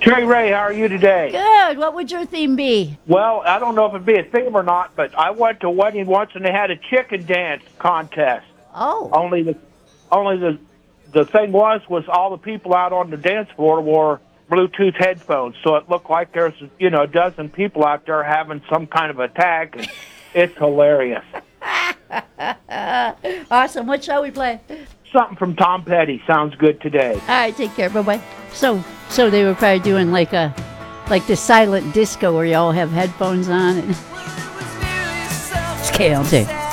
Trey Ray, how are you today? Good. What would your theme be? Well, I don't know if it'd be a theme or not, but I went to a wedding once and they had a chicken dance contest. Oh. Only the thing was all the people out on the dance floor wore Bluetooth headphones, so it looked like there's a dozen people out there having some kind of attack. And it's hilarious. Awesome. What shall we play? Something from Tom Petty sounds good today. All right, take care. Bye-bye. So they were probably doing like the silent disco where you all have headphones on. It's KLJ.